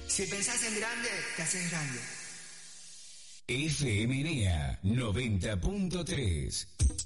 Si pensás en grande, te haces grande. FM NEA 90.3